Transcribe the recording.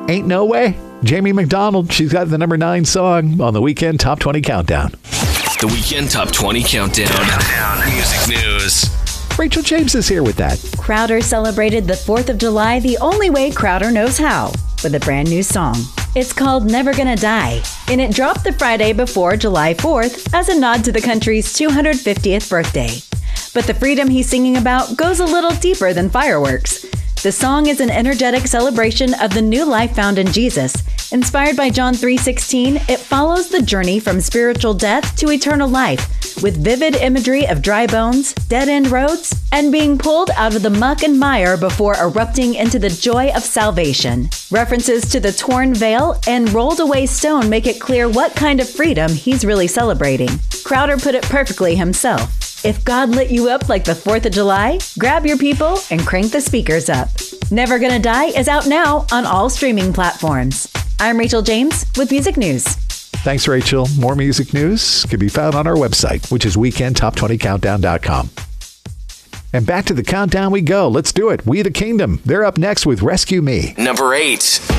Ain't No Way. Jamie McDonald, she's got the number 9 song on the Weekend Top 20 Countdown. The Weekend Top 20 Countdown. Music news. Rachel James is here with that. Crowder celebrated the 4th of July the only way Crowder knows how, with a brand new song. It's called Never Gonna Die, and it dropped the Friday before July 4th as a nod to the country's 250th birthday. But the freedom he's singing about goes a little deeper than fireworks. The song is an energetic celebration of the new life found in Jesus. Inspired by John 3:16, it follows the journey from spiritual death to eternal life, with vivid imagery of dry bones, dead-end roads, and being pulled out of the muck and mire before erupting into the joy of salvation. References to the torn veil and rolled away stone make it clear what kind of freedom he's really celebrating. Crowder put it perfectly himself. If God lit you up like the 4th of July, grab your people and crank the speakers up. Never Gonna Die is out now on all streaming platforms. I'm Rachel James with Music News. Thanks, Rachel. More music news can be found on our website, which is weekendtop20countdown.com. And back to the countdown we go. Let's do it. We the Kingdom. They're up next with Rescue Me. Number 8.